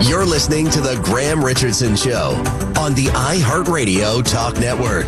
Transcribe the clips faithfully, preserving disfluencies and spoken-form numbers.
You're listening to The Graham Richardson Show on the iHeartRadio Talk Network.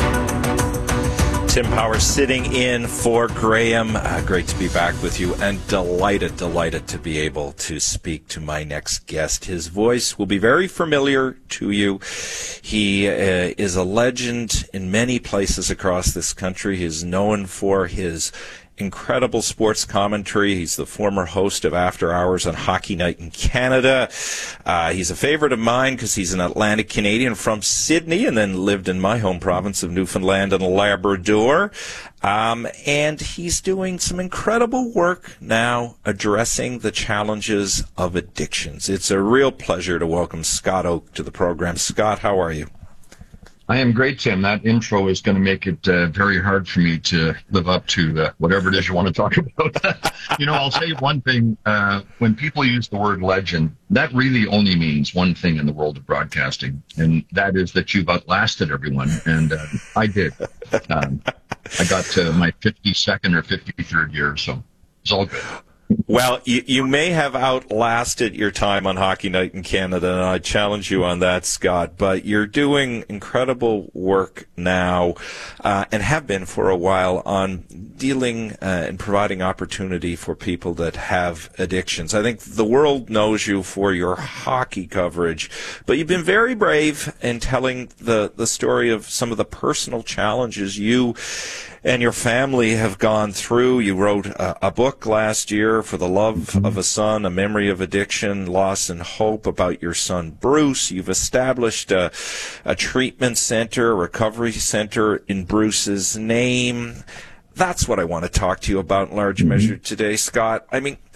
Tim Power sitting in for Graham. Uh, great to be back with you, and delighted, delighted to be able to speak to my next guest. His voice will be very familiar to you. He uh, is a legend in many places across this country. He is known for his incredible sports commentary. He's the former host of After Hours on Hockey Night in Canada. Uh, he's a favorite of mine because he's an Atlantic Canadian from Sydney and then lived in my home province of Newfoundland and Labrador. Um, and he's doing some incredible work now addressing the challenges of addictions. It's a real pleasure to welcome Scott Oake to the program. Scott, how are you? I am great, Tim. That intro is going to make it uh, very hard for me to live up to uh, whatever it is you want to talk about. You know, I'll say one thing. Uh, when people use the word legend, that really only means one thing in the world of broadcasting, and that is that you've outlasted everyone, and uh, I did. Um, I got to my fifty-second or fifty-third year, so it's all good. Well, you, you may have outlasted your time on Hockey Night in Canada, and I challenge you on that, Scott, but you're doing incredible work now, uh, and have been for a while, on dealing uh, and providing opportunity for people that have addictions. I think the world knows you for your hockey coverage, but you've been very brave in telling the, the story of some of the personal challenges you and your family have gone through. You wrote a, a book last year, For the Love of a Son, A Memory of Addiction, Loss and Hope, about your son Bruce. You've established a, a treatment center, a recovery center in Bruce's name. That's what I want to talk to you about in large measure today, Scott. I mean,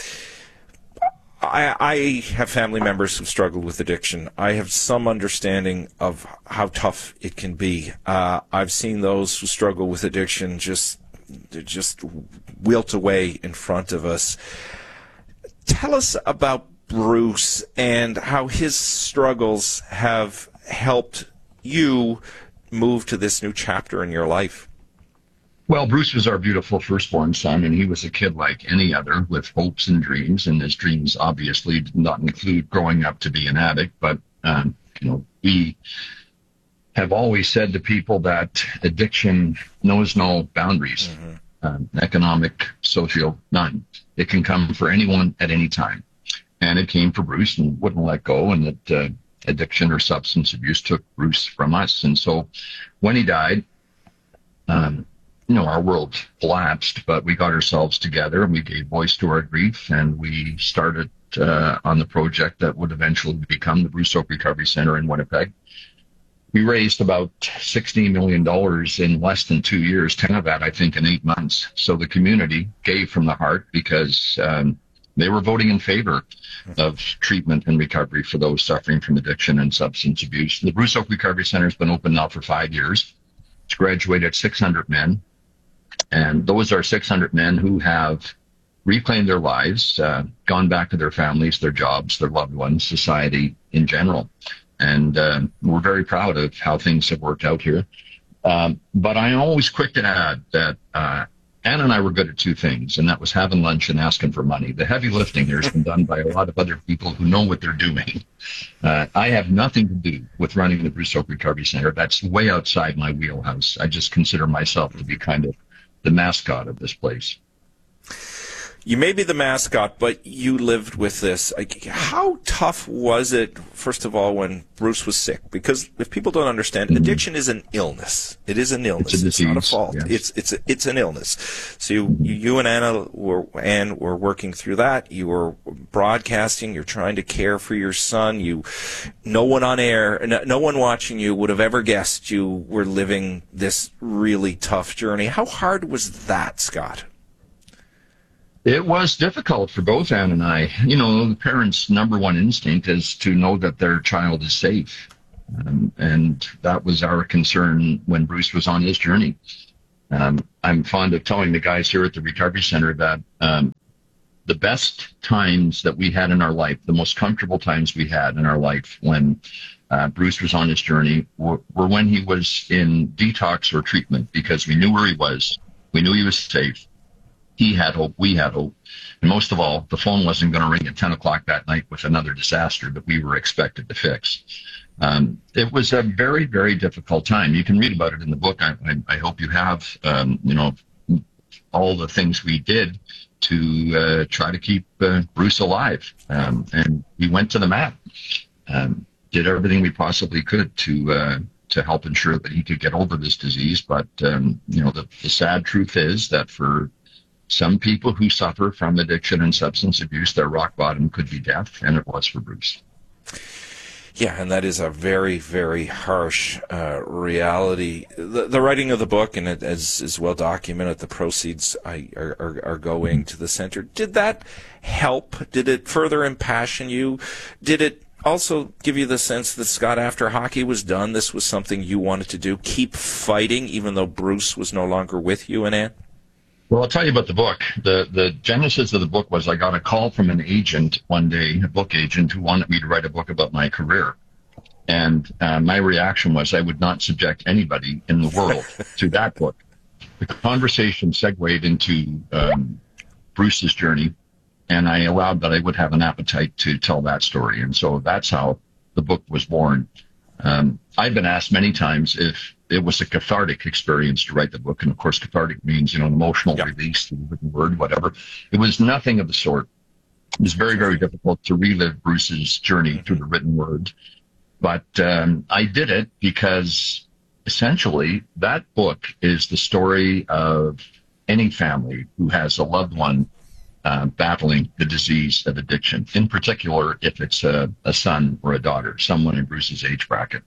I, I have family members who struggle with addiction. I have some understanding of how tough it can be. Uh, I've seen those who struggle with addiction just, just wilt away in front of us. Tell us about Bruce and how his struggles have helped you move to this new chapter in your life. Well, Bruce was our beautiful firstborn son, and he was a kid like any other with hopes and dreams. And his dreams obviously did not include growing up to be an addict. But, um, you know, we have always said to people that addiction knows no boundaries, mm-hmm. um, economic, social, none. It can come for anyone at any time. And it came for Bruce and wouldn't let go. And that uh, addiction or substance abuse took Bruce from us. And so when he died, um, you know, our world collapsed, but we got ourselves together and we gave voice to our grief, and we started uh, on the project that would eventually become the Bruce Oake Recovery Center in Winnipeg. We raised about sixteen million dollars in less than two years, ten of that, I think, in eight months. So the community gave from the heart because um, they were voting in favor of treatment and recovery for those suffering from addiction and substance abuse. The Bruce Oake Recovery Center has been open now for five years. It's graduated six hundred men. And those are six hundred men who have reclaimed their lives, uh, gone back to their families, their jobs, their loved ones, society in general. And uh, we're very proud of how things have worked out here. Um, but I'm always quick to add that uh, Anna and I were good at two things, and that was having lunch and asking for money. The heavy lifting here has been done by a lot of other people who know what they're doing. Uh, I have nothing to do with running the Bruce Oake Recovery Center. That's way outside my wheelhouse. I just consider myself to be kind of the mascot of this place. You may be the mascot, but you lived with this. How tough was it, first of all, when Bruce was sick? Because if people don't understand, mm-hmm. addiction is an illness. It is an illness. It's, a it's not a fault. Yes. It's it's a, it's an illness. So you, you and Anna were Anne were working through that. You were broadcasting. You're trying to care for your son. You, no one on air, no, no one watching you would have ever guessed you were living this really tough journey. How hard was that, Scott? It was difficult for both Anne and I. You know, the parents' number one instinct is to know that their child is safe. Um, and that was our concern when Bruce was on his journey. Um, I'm fond of telling the guys here at the Recovery Center that um, the best times that we had in our life, the most comfortable times we had in our life when uh, Bruce was on his journey were, were when he was in detox or treatment, because we knew where he was. We knew he was safe. He had hope. We had hope. And most of all, the phone wasn't going to ring at ten o'clock that night with another disaster that we were expected to fix. Um, it was a very, very difficult time. You can read about it in the book. I, I, I hope you have, um, you know, all the things we did to uh, try to keep uh, Bruce alive. Um, and we went to the mat, um, did everything we possibly could to uh, to help ensure that he could get over this disease. But, um, you know, the, the sad truth is that for some people who suffer from addiction and substance abuse, their rock bottom could be death, and it was for Bruce. Yeah, and that is a very, very harsh uh, reality. The, the writing of the book, and it is, is well documented, the proceeds I, are, are, are going to the center. Did that help? Did it further impassion you? Did it also give you the sense that, Scott, after hockey was done, this was something you wanted to do, keep fighting, even though Bruce was no longer with you and Ann? Well, I'll tell you about the book. The the genesis of the book was I got a call from an agent one day, a book agent, who wanted me to write a book about my career. And uh, my reaction was I would not subject anybody in the world to that book. The conversation segued into um, Bruce's journey, and I allowed that I would have an appetite to tell that story. And so that's how the book was born. Um, I've been asked many times if it was a cathartic experience to write the book. And of course, cathartic means, you know, emotional yep. release, the written word, whatever. It was nothing of the sort. It was very, very difficult to relive Bruce's journey mm-hmm. through the written word. But um, I did it because essentially that book is the story of any family who has a loved one uh, battling the disease of addiction, in particular if it's a, a son or a daughter, someone in Bruce's age bracket.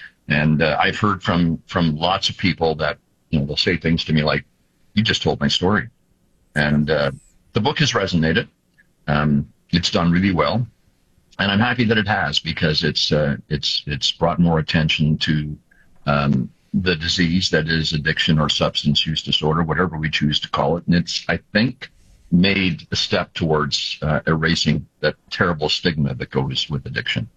And uh, I've heard from from lots of people that, you know, they'll say things to me like, you just told my story. And uh, the book has resonated. Um, it's done really well. And I'm happy that it has, because it's uh, it's it's brought more attention to um, the disease that is addiction or substance use disorder, whatever we choose to call it. And it's, I think, made a step towards uh, erasing that terrible stigma that goes with addiction.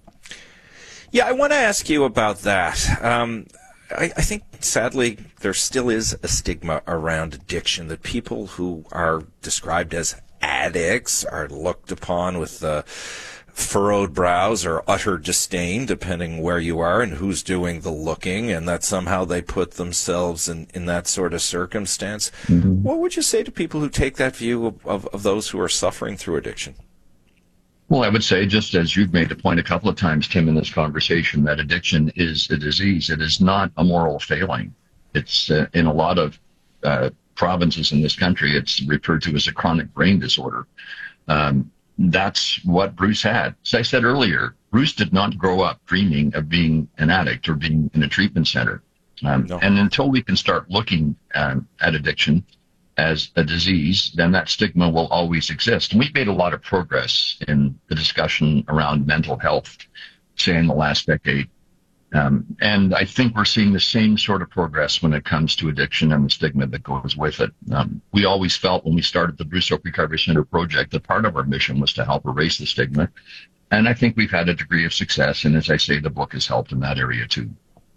Yeah, I want to ask you about that. Um, I, I think, sadly, there still is a stigma around addiction, that people who are described as addicts are looked upon with uh, furrowed brows or utter disdain, depending where you are and who's doing the looking, and that somehow they put themselves in, in that sort of circumstance. Mm-hmm. What would you say to people who take that view of, of, of those who are suffering through addiction? Well, I would say, just as you've made the point a couple of times, Tim, in this conversation, that addiction is a disease. It is not a moral failing. It's uh, in a lot of uh, provinces in this country, it's referred to as a chronic brain disorder. Um, that's what Bruce had. As I said earlier, Bruce did not grow up dreaming of being an addict or being in a treatment center. Um, no. And until we can start looking um, at addiction as a disease, then that stigma will always exist. And we've made a lot of progress in the discussion around mental health, say, in the last decade. Um, and I think we're seeing the same sort of progress when it comes to addiction and the stigma that goes with it. Um, we always felt when we started the Bruce Oak Recovery Center project that part of our mission was to help erase the stigma. And I think we've had a degree of success. And as I say, the book has helped in that area too.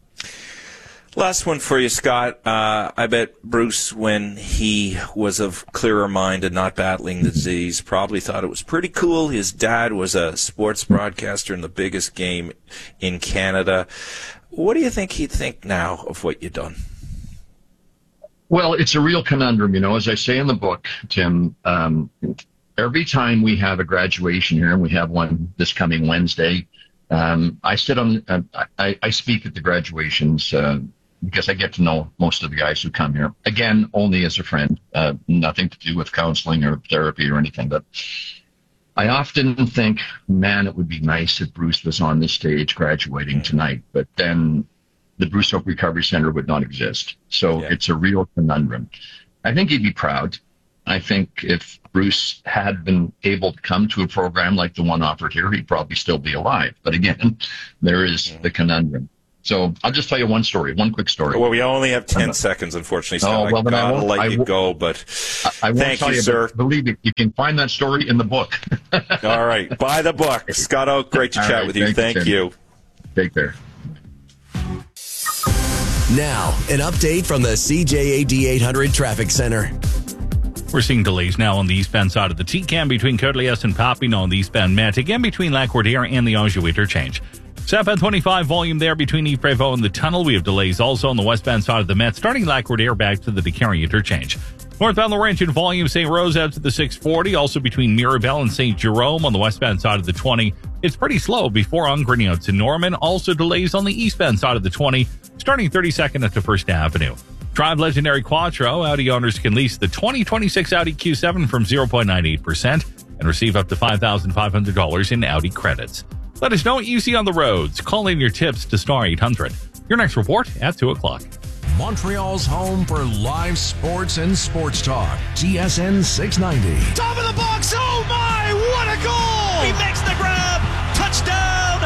Last one for you, Scott. Uh, I bet Bruce, when he was of clearer mind and not battling the disease, probably thought it was pretty cool. His dad was a sports broadcaster in the biggest game in Canada. What do you think he'd think now of what you've done? Well, it's a real conundrum, you know. As I say in the book, Tim, um, every time we have a graduation here, and we have one this coming Wednesday, um, I sit on, uh, I, I speak at the graduations, uh, because I get to know most of the guys who come here. Again, only as a friend, uh, nothing to do with counseling or therapy or anything. But I often think, man, it would be nice if Bruce was on this stage graduating tonight. But then the Bruce Oak Recovery Center would not exist. So yeah. It's a real conundrum. I think he'd be proud. I think if Bruce had been able to come to a program like the one offered here, he'd probably still be alive. But again, there is the conundrum. So I'll just tell you one story, one quick story. Well, we only have ten seconds, unfortunately, so oh, well, I gotta I let I you go. But I, I won't thank tell you, you, sir. Believe me, you can find that story in the book. All right, buy the book. Scott Oak, great to All chat right, with you. Thank, thank you. Take care. Now, an update from the C J A D eight hundred Traffic Center. We're seeing delays now on the eastbound side of the T C A M between Côte-Liesse and Papineau on the eastbound Met. Again, between Lac-Quartier and the Anjou interchange. Southbound twenty-five volume there between Yves Prévost and the tunnel. We have delays also on the westbound side of the Met, starting Lac-Quartier back to the Décarie interchange. Northbound Laurentian volume, Saint Rose out to the six forty, also between Mirabel and Saint Jerome on the westbound side of the twenty. It's pretty slow before on Grignon to Norman. Also delays on the eastbound side of the twenty, starting thirty-second at the First Avenue. Drive Legendary Quattro. Audi owners can lease the twenty twenty-six Audi Q seven from zero point nine eight percent and receive up to five thousand five hundred dollars in Audi credits. Let us know what you see on the roads. Call in your tips to Star eight hundred. Your next report at two o'clock. Montreal's home for live sports and sports talk. T S N six ninety. Top of the box. Oh my, what a goal! He makes the grab. Touchdown,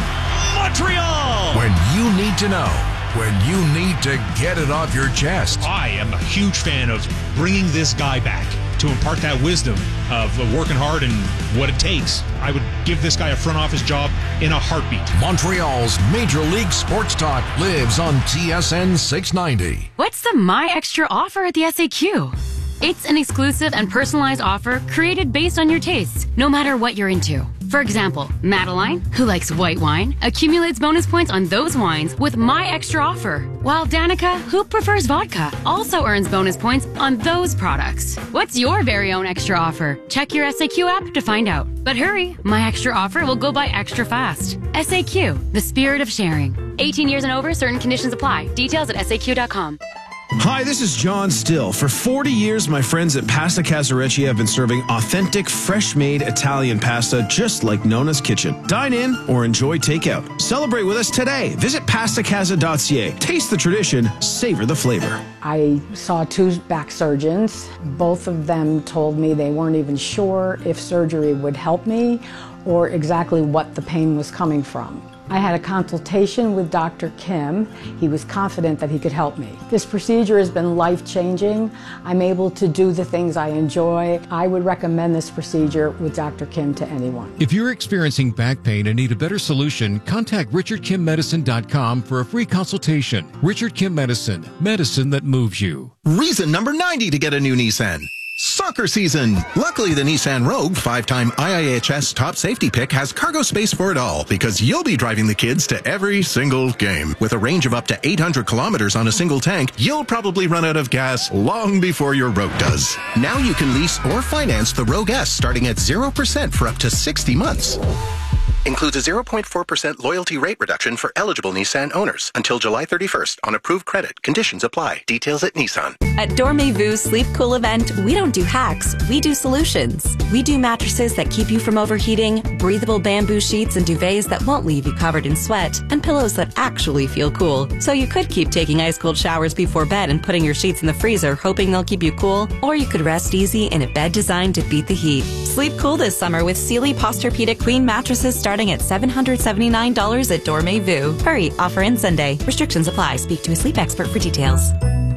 Montreal! When you need to know, when you need to get it off your chest. I am a huge fan of bringing this guy back to impart that wisdom of working hard and what it takes. I would give this guy a front office job in a heartbeat. Montreal's Major League Sports Talk lives on T S N six ninety. What's the My Extra offer at the S A Q? It's an exclusive and personalized offer created based on your tastes, no matter what you're into. For example, Madeline, who likes white wine, accumulates bonus points on those wines with My Extra offer, while Danica, who prefers vodka, also earns bonus points on those products. What's your very own extra offer? Check your S A Q app to find out. But hurry, My Extra offer will go by extra fast. S A Q, the spirit of sharing. eighteen years and over, certain conditions apply. Details at S A Q dot com. Hi, this is John Still. For forty years, my friends at Pasta Casarecci have been serving authentic, fresh-made Italian pasta just like Nona's Kitchen. Dine in or enjoy takeout. Celebrate with us today. Visit pasta casa dot c a. Taste the tradition, savor the flavor. I saw two back surgeons. Both of them told me they weren't even sure if surgery would help me or exactly what the pain was coming from. I had a consultation with Doctor Kim. He was confident that he could help me. This procedure has been life-changing. I'm able to do the things I enjoy. I would recommend this procedure with Doctor Kim to anyone. If you're experiencing back pain and need a better solution, contact richard kim medicine dot com for a free consultation. Richard Kim Medicine, medicine that moves you. Reason number ninety to get a new Nissan. Soccer season. Luckily, the Nissan Rogue, five-time I I H S top safety pick, has cargo space for it all because you'll be driving the kids to every single game. With a range of up to eight hundred kilometers on a single tank, you'll probably run out of gas long before your Rogue does. Now you can lease or finance the Rogue S starting at zero percent for up to sixty months. Includes a zero point four percent loyalty rate reduction for eligible Nissan owners until July thirty-first on approved credit. Conditions apply. Details at Nissan. At Dormez-Vu's Sleep Cool event, we don't do hacks, we do solutions. We do mattresses that keep you from overheating, breathable bamboo sheets and duvets that won't leave you covered in sweat, and pillows that actually feel cool. So you could keep taking ice-cold showers before bed and putting your sheets in the freezer hoping they'll keep you cool, or you could rest easy in a bed designed to beat the heat. Sleep cool this summer with Sealy Posturepedic Queen mattresses starting at seven hundred seventy-nine dollars at Dormez-Vu. Hurry, offer ends Sunday. Restrictions apply. Speak to a sleep expert for details.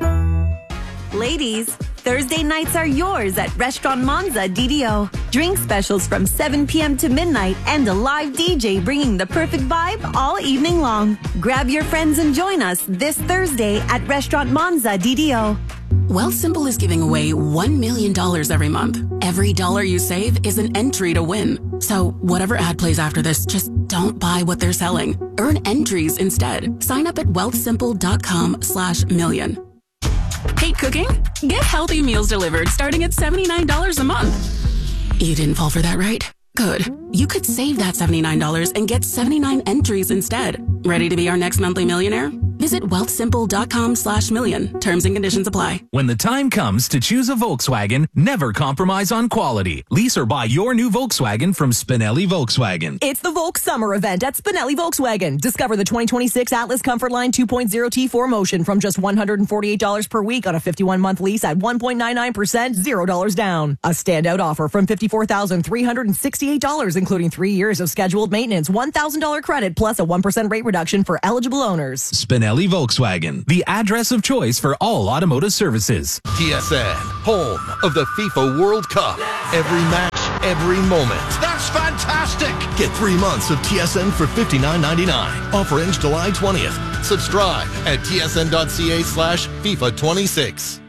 Ladies, Thursday nights are yours at Restaurant Monza D D O. Drink specials from seven p.m. to midnight and a live D J bringing the perfect vibe all evening long. Grab your friends and join us this Thursday at Restaurant Monza D D O. Wealthsimple is giving away one million dollars every month. Every dollar you save is an entry to win. So whatever ad plays after this, just don't buy what they're selling. Earn entries instead. Sign up at wealthsimple.com slash million. Hate cooking? Get healthy meals delivered starting at seventy-nine dollars a month. You didn't fall for that, right? Good. You could save that seventy-nine dollars and get seventy-nine entries instead. Ready to be our next monthly millionaire? Visit wealthsimple.com slash million. Terms and conditions apply. When the time comes to choose a Volkswagen, never compromise on quality. Lease or buy your new Volkswagen from Spinelli Volkswagen. It's the Volk Summer event at Spinelli Volkswagen. Discover the twenty twenty-six Atlas Comfort Line two point oh T four Motion from just one hundred forty-eight dollars per week on a fifty-one month lease at one point nine nine percent, zero dollars down. A standout offer from fifty-four thousand three hundred sixty-eight dollars, including three years of scheduled maintenance, one thousand dollars credit, plus a one percent rate reduction for eligible owners. Spinelli Volkswagen, the address of choice for all automotive services. T S N, home of the FIFA World Cup. Every match, every moment. That's fantastic! Get three months of T S N for fifty-nine ninety-nine. Offer ends July twentieth. Subscribe at tsn.ca slash FIFA 26.